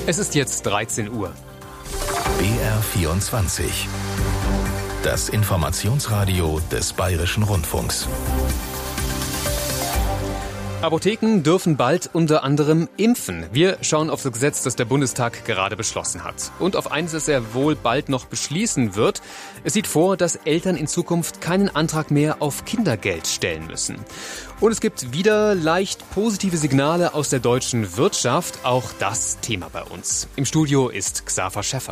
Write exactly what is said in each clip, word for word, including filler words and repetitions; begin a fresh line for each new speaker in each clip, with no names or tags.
Es ist jetzt dreizehn Uhr.
B R vierundzwanzig. Das Informationsradio des Bayerischen Rundfunks.
Apotheken dürfen bald unter anderem impfen. Wir schauen auf das Gesetz, das der Bundestag gerade beschlossen hat. Und auf eines, das er wohl bald noch beschließen wird. Es sieht vor, dass Eltern in Zukunft keinen Antrag mehr auf Kindergeld stellen müssen. Und es gibt wieder leicht positive Signale aus der deutschen Wirtschaft. Auch das Thema bei uns. Im Studio ist Xaver Schäffer.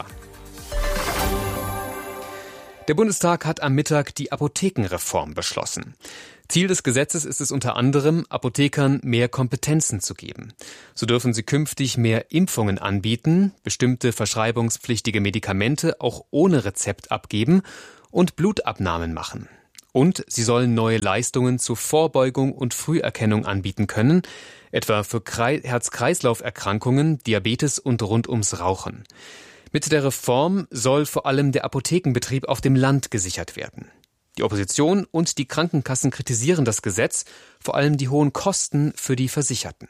Der Bundestag hat am Mittag die Apothekenreform beschlossen. Ziel des Gesetzes ist es unter anderem, Apothekern mehr Kompetenzen zu geben. So dürfen sie künftig mehr Impfungen anbieten, bestimmte verschreibungspflichtige Medikamente auch ohne Rezept abgeben und Blutabnahmen machen. Und sie sollen neue Leistungen zur Vorbeugung und Früherkennung anbieten können, etwa für Herz-Kreislauf-Erkrankungen, Diabetes und rund ums Rauchen. Mit der Reform soll vor allem der Apothekenbetrieb auf dem Land gesichert werden. Die Opposition und die Krankenkassen kritisieren das Gesetz, vor allem die hohen Kosten für die Versicherten.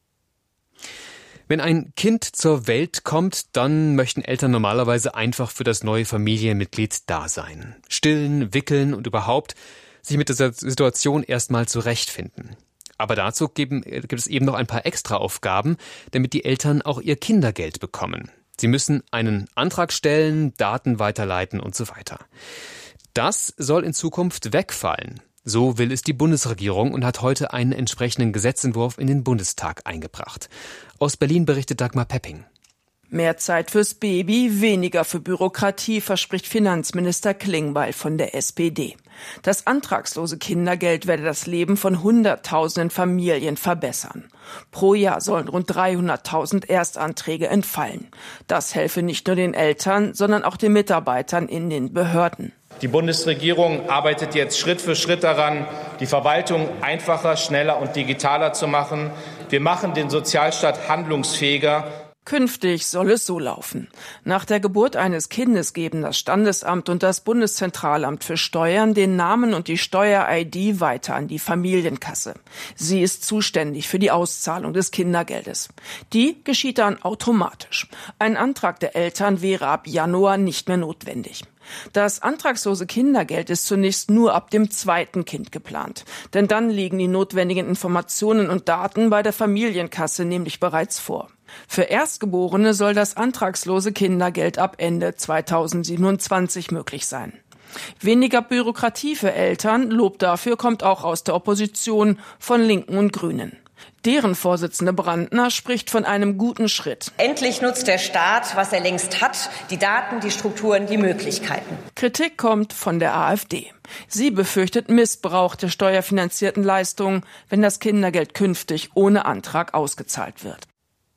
Wenn ein Kind zur Welt kommt, dann möchten Eltern normalerweise einfach für das neue Familienmitglied da sein. Stillen, wickeln und überhaupt sich mit dieser Situation erstmal zurechtfinden. Aber dazu geben, gibt es eben noch ein paar Extraaufgaben, damit die Eltern auch ihr Kindergeld bekommen. Sie müssen einen Antrag stellen, Daten weiterleiten und so weiter. Das soll in Zukunft wegfallen. So will es die Bundesregierung und hat heute einen entsprechenden Gesetzentwurf in den Bundestag eingebracht. Aus Berlin berichtet Dagmar Pepping.
Mehr Zeit fürs Baby, weniger für Bürokratie, verspricht Finanzminister Klingbeil von der S P D. Das antragslose Kindergeld werde das Leben von Hunderttausenden Familien verbessern. Pro Jahr sollen rund dreihunderttausend Erstanträge entfallen. Das helfe nicht nur den Eltern, sondern auch den Mitarbeitern in den Behörden.
Die Bundesregierung arbeitet jetzt Schritt für Schritt daran, die Verwaltung einfacher, schneller und digitaler zu machen. Wir machen den Sozialstaat handlungsfähiger.
Künftig soll es so laufen. Nach der Geburt eines Kindes geben das Standesamt und das Bundeszentralamt für Steuern den Namen und die Steuer-I D weiter an die Familienkasse. Sie ist zuständig für die Auszahlung des Kindergeldes. Die geschieht dann automatisch. Ein Antrag der Eltern wäre ab Januar nicht mehr notwendig. Das antragslose Kindergeld ist zunächst nur ab dem zweiten Kind geplant. Denn dann liegen die notwendigen Informationen und Daten bei der Familienkasse nämlich bereits vor. Für Erstgeborene soll das antragslose Kindergeld ab Ende zweitausendsiebenundzwanzig möglich sein. Weniger Bürokratie für Eltern, Lob dafür kommt auch aus der Opposition von Linken und Grünen. Deren Vorsitzende Brandner spricht von einem guten Schritt.
Endlich nutzt der Staat, was er längst hat, die Daten, die Strukturen, die Möglichkeiten.
Kritik kommt von der AfD. Sie befürchtet Missbrauch der steuerfinanzierten Leistungen, wenn das Kindergeld künftig ohne Antrag ausgezahlt wird.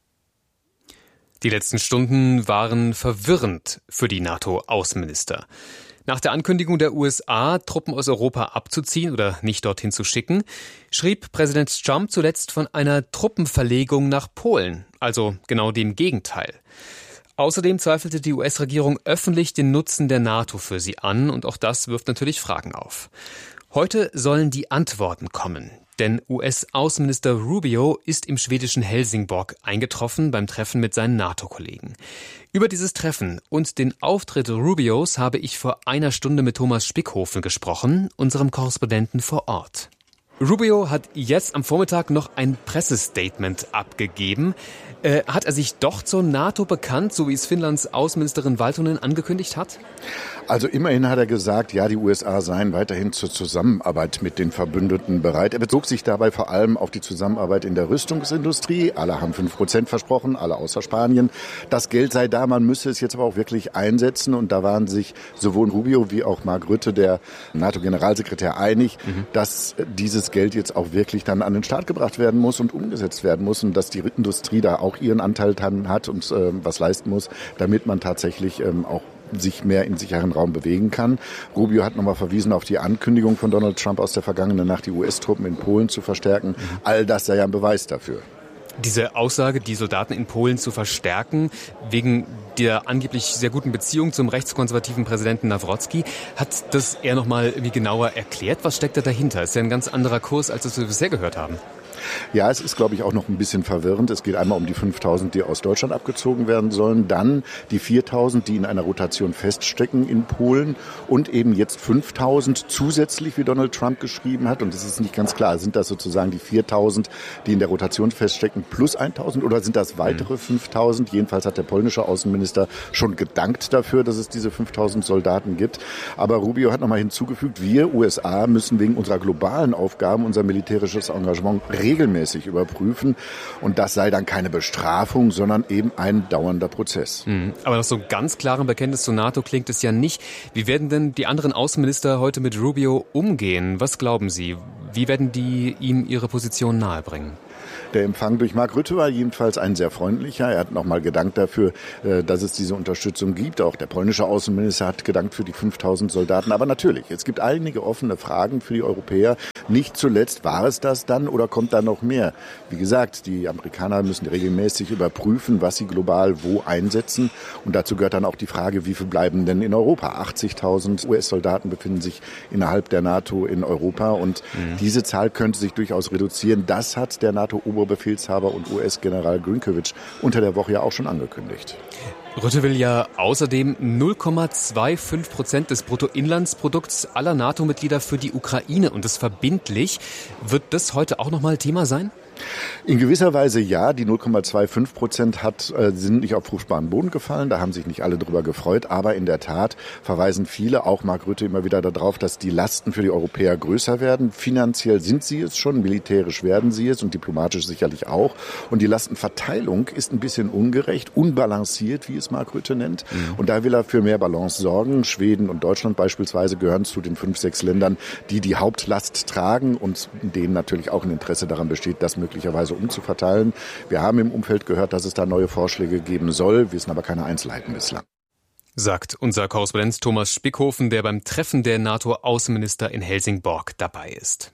Die letzten Stunden waren verwirrend für die NATO-Außenminister. Nach der Ankündigung der U S A, Truppen aus Europa abzuziehen oder nicht dorthin zu schicken, schrieb Präsident Trump zuletzt von einer Truppenverlegung nach Polen, also genau dem Gegenteil. Außerdem zweifelte die U S-Regierung öffentlich den Nutzen der NATO für sie an und auch das wirft natürlich Fragen auf. Heute sollen die Antworten kommen. Denn U S-Außenminister Rubio ist im schwedischen Helsingborg eingetroffen beim Treffen mit seinen NATO-Kollegen. Über dieses Treffen und den Auftritt Rubios habe ich vor einer Stunde mit Thomas Spickhofen gesprochen, unserem Korrespondenten vor Ort. Rubio hat jetzt am Vormittag noch ein Pressestatement abgegeben. Äh, hat er sich doch zur NATO bekannt, so wie es Finnlands Außenministerin Valtonen angekündigt hat?
Also immerhin hat er gesagt, ja, die U S A seien weiterhin zur Zusammenarbeit mit den Verbündeten bereit. Er bezog sich dabei vor allem auf die Zusammenarbeit in der Rüstungsindustrie. Alle haben fünf Prozent versprochen, alle außer Spanien. Das Geld sei da, man müsse es jetzt aber auch wirklich einsetzen. Und da waren sich sowohl Rubio wie auch Mark Rutte, der NATO-Generalsekretär, einig, mhm. dass dieses Geld jetzt auch wirklich dann an den Start gebracht werden muss und umgesetzt werden muss und dass die Industrie da auch ihren Anteil dran hat und äh, was leisten muss, damit man tatsächlich ähm, auch sich mehr in sicheren Raum bewegen kann. Rubio hat nochmal verwiesen auf die Ankündigung von Donald Trump aus der vergangenen Nacht, die U S-Truppen in Polen zu verstärken. Mhm. All das sei ja ein Beweis dafür.
Diese Aussage, die Soldaten in Polen zu verstärken, wegen der angeblich sehr guten Beziehung zum rechtskonservativen Präsidenten Nawrocki, hat das er nochmal irgendwie genauer erklärt? Was steckt da dahinter? Ist ja ein ganz anderer Kurs, als das wir bisher gehört haben.
Ja, es ist, glaube ich, auch noch ein bisschen verwirrend. Es geht einmal um die fünftausend, die aus Deutschland abgezogen werden sollen, dann die viertausend, die in einer Rotation feststecken in Polen und eben jetzt fünftausend zusätzlich, wie Donald Trump geschrieben hat. Und es ist nicht ganz klar, sind das sozusagen die viertausend, die in der Rotation feststecken, plus tausend oder sind das weitere fünftausend? Jedenfalls hat der polnische Außenminister schon gedankt dafür, dass es diese fünftausend Soldaten gibt. Aber Rubio hat nochmal hinzugefügt, wir U S A müssen wegen unserer globalen Aufgaben unser militärisches Engagement regelmäßig überprüfen. Und das sei dann keine Bestrafung, sondern eben ein dauernder Prozess.
Mhm. Aber nach so einem ganz klaren Bekenntnis zur NATO klingt es ja nicht. Wie werden denn die anderen Außenminister heute mit Rubio umgehen? Was glauben Sie? Wie werden die ihm ihre Position nahebringen?
Der Empfang durch Mark Rutte war jedenfalls ein sehr freundlicher. Er hat nochmal gedankt dafür, dass es diese Unterstützung gibt. Auch der polnische Außenminister hat gedankt für die fünftausend Soldaten. Aber natürlich, es gibt einige offene Fragen für die Europäer. Nicht zuletzt, war es das dann oder kommt da noch mehr? Wie gesagt, die Amerikaner müssen regelmäßig überprüfen, was sie global wo einsetzen. Und dazu gehört dann auch die Frage, wie viel bleiben denn in Europa? achtzigtausend U S-Soldaten befinden sich innerhalb der NATO in Europa. Und mhm. diese Zahl könnte sich durchaus reduzieren. Das hat der NATO-Oberbefehlshaber und U S-General Grinkovich unter der Woche ja auch schon angekündigt.
Rutte will ja außerdem null Komma fünfundzwanzig Prozent des Bruttoinlandsprodukts aller NATO-Mitglieder für die Ukraine und das verbindlich. Wird das heute auch nochmal Thema sein?
In gewisser Weise ja. Die null Komma fünfundzwanzig Prozent hat, äh, sind nicht auf fruchtbaren Boden gefallen. Da haben sich nicht alle drüber gefreut. Aber in der Tat verweisen viele, auch Mark Rutte, immer wieder darauf, dass die Lasten für die Europäer größer werden. Finanziell sind sie es schon, militärisch werden sie es und diplomatisch sicherlich auch. Und die Lastenverteilung ist ein bisschen ungerecht, unbalanciert, wie es Mark Rutte nennt. Mhm. Und da will er für mehr Balance sorgen. Schweden und Deutschland beispielsweise gehören zu den fünf, sechs Ländern, die die Hauptlast tragen und denen natürlich auch ein Interesse daran besteht, das möglicherweise umzuverteilen. Wir haben im Umfeld gehört, dass es da neue Vorschläge geben soll, wissen aber keine Einzelheiten bislang.
Sagt unser Korrespondent Thomas Spickhofen, der beim Treffen der NATO-Außenminister in Helsingborg dabei ist.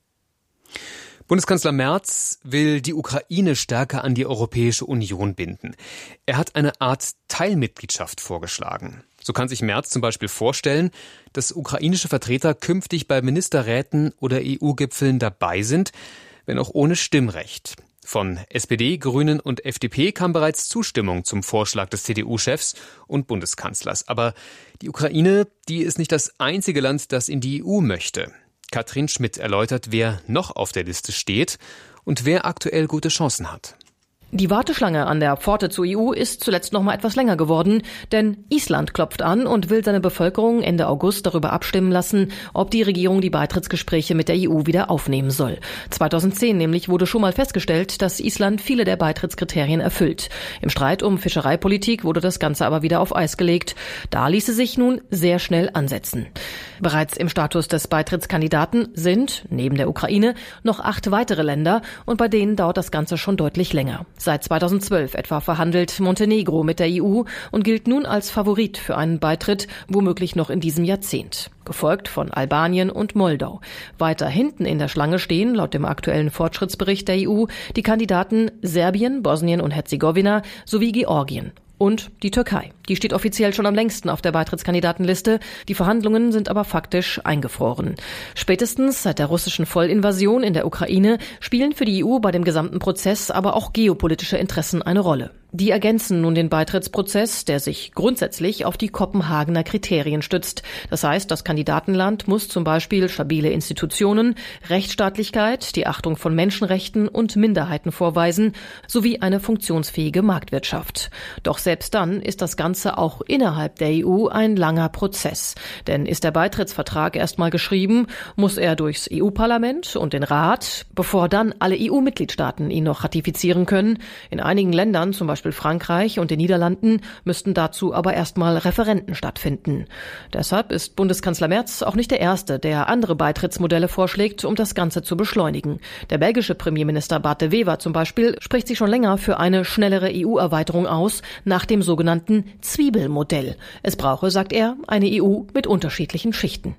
Bundeskanzler Merz will die Ukraine stärker an die Europäische Union binden. Er hat eine Art Teilmitgliedschaft vorgeschlagen. So kann sich Merz zum Beispiel vorstellen, dass ukrainische Vertreter künftig bei Ministerräten oder E U-Gipfeln dabei sind, wenn auch ohne Stimmrecht. Von S P D, Grünen und F D P kam bereits Zustimmung zum Vorschlag des C D U-Chefs und Bundeskanzlers. Aber die Ukraine, die ist nicht das einzige Land, das in die E U möchte. Katrin Schmidt erläutert, wer noch auf der Liste steht und wer aktuell gute Chancen hat.
Die Warteschlange an der Pforte zur E U ist zuletzt noch mal etwas länger geworden, denn Island klopft an und will seine Bevölkerung Ende August darüber abstimmen lassen, ob die Regierung die Beitrittsgespräche mit der E U wieder aufnehmen soll. zweitausendzehn nämlich wurde schon mal festgestellt, dass Island viele der Beitrittskriterien erfüllt. Im Streit um Fischereipolitik wurde das Ganze aber wieder auf Eis gelegt. Da ließe sich nun sehr schnell ansetzen. Bereits im Status des Beitrittskandidaten sind, neben der Ukraine, noch acht weitere Länder und bei denen dauert das Ganze schon deutlich länger. Seit zweitausendzwölf etwa verhandelt Montenegro mit der E U und gilt nun als Favorit für einen Beitritt, womöglich noch in diesem Jahrzehnt. Gefolgt von Albanien und Moldau. Weiter hinten in der Schlange stehen, laut dem aktuellen Fortschrittsbericht der E U, die Kandidaten Serbien, Bosnien und Herzegowina sowie Georgien. Und die Türkei. Die steht offiziell schon am längsten auf der Beitrittskandidatenliste. Die Verhandlungen sind aber faktisch eingefroren. Spätestens seit der russischen Vollinvasion in der Ukraine spielen für die E U bei dem gesamten Prozess aber auch geopolitische Interessen eine Rolle. Die ergänzen nun den Beitrittsprozess, der sich grundsätzlich auf die Kopenhagener Kriterien stützt. Das heißt, das Kandidatenland muss zum Beispiel stabile Institutionen, Rechtsstaatlichkeit, die Achtung von Menschenrechten und Minderheiten vorweisen, sowie eine funktionsfähige Marktwirtschaft. Doch selbst dann ist das Ganze auch innerhalb der E U ein langer Prozess. Denn ist der Beitrittsvertrag erstmal geschrieben, muss er durchs E U-Parlament und den Rat, bevor dann alle E U-Mitgliedstaaten ihn noch ratifizieren können. In einigen Ländern, zum Beispiel Frankreich und den Niederlanden, müssten dazu aber erstmal Referenden stattfinden. Deshalb ist Bundeskanzler Merz auch nicht der Erste, der andere Beitrittsmodelle vorschlägt, um das Ganze zu beschleunigen. Der belgische Premierminister Bart de Wever zum Beispiel spricht sich schon länger für eine schnellere E U-Erweiterung aus, nach dem sogenannten Zwiebelmodell. Es brauche, sagt er, eine E U mit unterschiedlichen Schichten.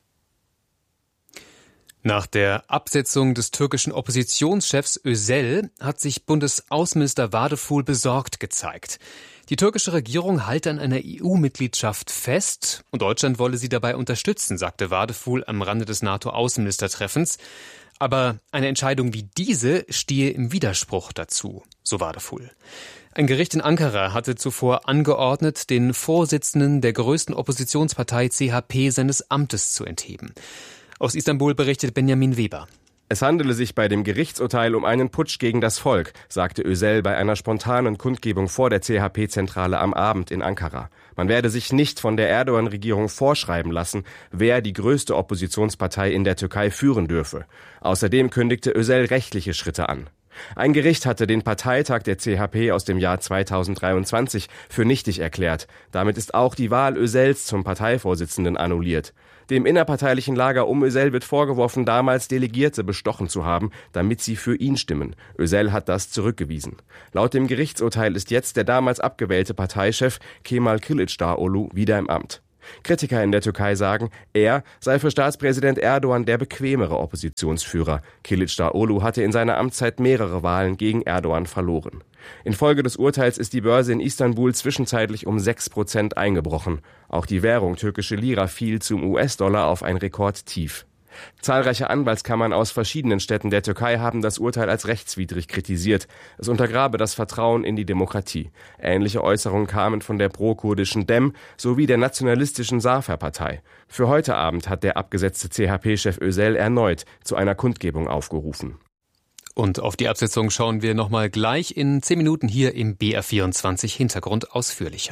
Nach der Absetzung des türkischen Oppositionschefs Özel hat sich Bundesaußenminister Vadeful besorgt gezeigt. Die türkische Regierung halte an einer E U-Mitgliedschaft fest und Deutschland wolle sie dabei unterstützen, sagte Vadeful am Rande des NATO-Außenministertreffens. Aber eine Entscheidung wie diese stehe im Widerspruch dazu, so Vardaful. Ein Gericht in Ankara hatte zuvor angeordnet, den Vorsitzenden der größten Oppositionspartei C H P seines Amtes zu entheben. Aus Istanbul berichtet Benjamin Weber.
Es handele sich bei dem Gerichtsurteil um einen Putsch gegen das Volk, sagte Özel bei einer spontanen Kundgebung vor der C H P-Zentrale am Abend in Ankara. Man werde sich nicht von der Erdogan-Regierung vorschreiben lassen, wer die größte Oppositionspartei in der Türkei führen dürfe. Außerdem kündigte Özel rechtliche Schritte an. Ein Gericht hatte den Parteitag der C H P aus dem Jahr zweitausenddreiundzwanzig für nichtig erklärt. Damit ist auch die Wahl Özels zum Parteivorsitzenden annulliert. Dem innerparteilichen Lager um Özel wird vorgeworfen, damals Delegierte bestochen zu haben, damit sie für ihn stimmen. Özel hat das zurückgewiesen. Laut dem Gerichtsurteil ist jetzt der damals abgewählte Parteichef Kemal Kılıçdaroğlu wieder im Amt. Kritiker in der Türkei sagen, er sei für Staatspräsident Erdogan der bequemere Oppositionsführer. Kılıçdaroğlu hatte in seiner Amtszeit mehrere Wahlen gegen Erdogan verloren. Infolge des Urteils ist die Börse in Istanbul zwischenzeitlich um sechs Prozent eingebrochen. Auch die Währung türkische Lira fiel zum U S-Dollar auf ein Rekordtief. Zahlreiche Anwaltskammern aus verschiedenen Städten der Türkei haben das Urteil als rechtswidrig kritisiert. Es untergrabe das Vertrauen in die Demokratie. Ähnliche Äußerungen kamen von der pro-kurdischen Dem sowie der nationalistischen Zafer-Partei. Für heute Abend hat der abgesetzte C H P-Chef Özel erneut zu einer Kundgebung aufgerufen.
Und auf die Absetzung schauen wir nochmal gleich in zehn Minuten hier im B R vierundzwanzig Hintergrund ausführlicher.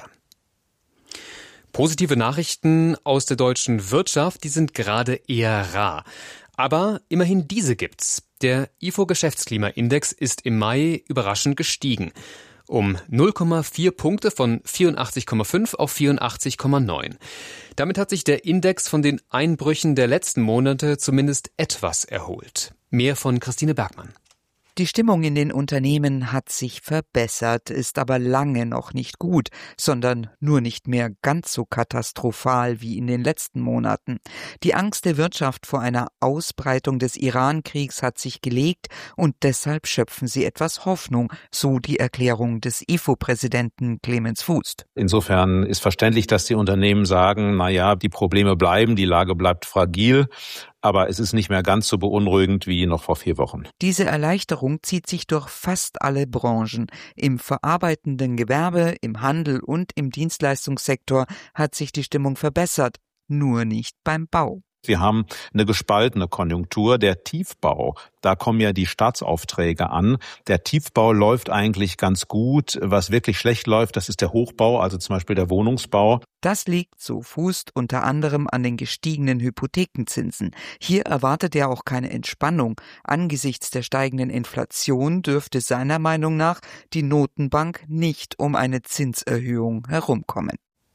Positive Nachrichten aus der deutschen Wirtschaft, die sind gerade eher rar. Aber immerhin diese gibt's. Der I F O-Geschäftsklimaindex ist im Mai überraschend gestiegen. Um null Komma vier Punkte von vierundachtzig Komma fünf auf vierundachtzig Komma neun. Damit hat sich der Index von den Einbrüchen der letzten Monate zumindest etwas erholt. Mehr von Christine Bergmann.
Die Stimmung in den Unternehmen hat sich verbessert, ist aber lange noch nicht gut, sondern nur nicht mehr ganz so katastrophal wie in den letzten Monaten. Die Angst der Wirtschaft vor einer Ausbreitung des Iran-Kriegs hat sich gelegt und deshalb schöpfen sie etwas Hoffnung, so die Erklärung des I F O-Präsidenten Clemens Fuß.
Insofern ist verständlich, dass die Unternehmen sagen, na ja, die Probleme bleiben, die Lage bleibt fragil. Aber es ist nicht mehr ganz so beunruhigend wie noch vor vier Wochen.
Diese Erleichterung zieht sich durch fast alle Branchen. Im verarbeitenden Gewerbe, im Handel und im Dienstleistungssektor hat sich die Stimmung verbessert, nur nicht beim Bau.
Wir haben eine gespaltene Konjunktur. Der Tiefbau, da kommen ja die Staatsaufträge an. Der Tiefbau läuft eigentlich ganz gut. Was wirklich schlecht läuft, das ist der Hochbau, also zum Beispiel der Wohnungsbau.
Das liegt, so Fuß, unter anderem an den gestiegenen Hypothekenzinsen. Hier erwartet er auch keine Entspannung. Angesichts der steigenden Inflation dürfte seiner Meinung nach die Notenbank nicht um eine Zinserhöhung herumkommen.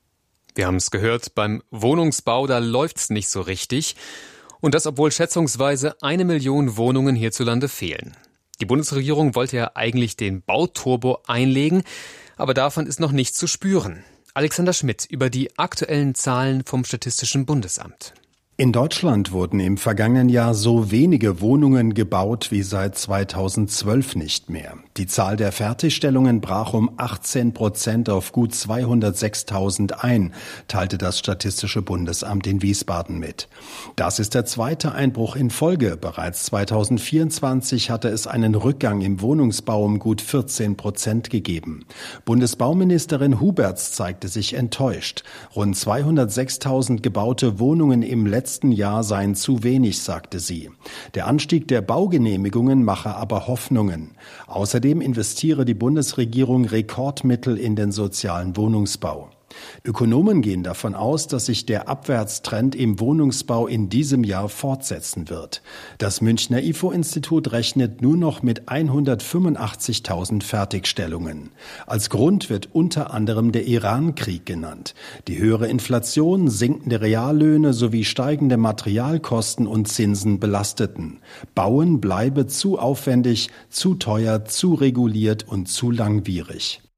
Wir haben es gehört, beim Wohnungsbau, da läuft's nicht so richtig. Und das, obwohl schätzungsweise eine Million Wohnungen hierzulande fehlen. Die Bundesregierung wollte ja eigentlich den Bauturbo einlegen, aber davon ist noch nichts zu spüren. Alexander Schmidt über die aktuellen Zahlen vom Statistischen Bundesamt.
In Deutschland wurden im vergangenen Jahr so wenige Wohnungen gebaut wie seit zweitausendzwölf nicht mehr. Die Zahl der Fertigstellungen brach um achtzehn Prozent auf gut zweihundertsechstausend ein, teilte das Statistische Bundesamt in Wiesbaden mit. Das ist der zweite Einbruch in Folge. Bereits zweitausendvierundzwanzig hatte es einen Rückgang im Wohnungsbau um gut vierzehn Prozent gegeben. Bundesbauministerin Huberts zeigte sich enttäuscht. Rund zweihundertsechstausend gebaute Wohnungen im letzten Jahr seien zu wenig, sagte sie. Der Anstieg der Baugenehmigungen mache aber Hoffnungen. Außerdem investiere die Bundesregierung Rekordmittel in den sozialen Wohnungsbau. Ökonomen gehen davon aus, dass sich der Abwärtstrend im Wohnungsbau in diesem Jahr fortsetzen wird. Das Münchner I F O-Institut rechnet nur noch mit hundertfünfundachtzigtausend Fertigstellungen. Als Grund wird unter anderem der Iran-Krieg genannt. Die höhere Inflation, sinkende Reallöhne sowie steigende Materialkosten und Zinsen belasteten. Bauen bleibe zu aufwendig, zu teuer, zu reguliert und zu langwierig.